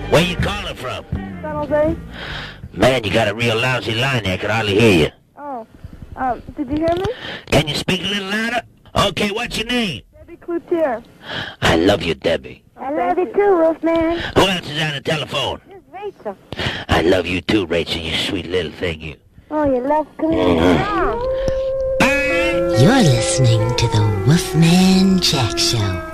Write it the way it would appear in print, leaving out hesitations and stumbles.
Where you calling from? San Jose. Man, you got a real lousy line there. I can hardly hear you. Oh, did you hear me? Can you speak a little louder? Okay, what's your name? Debbie Cloutier. I love you, Debbie. I love you too, Wolfman. Who else is on the telephone? This is Rachel. I love you too, Rachel, you sweet little thing, you. Oh, you love coming Bye! You're listening to the Wolfman Jack Show.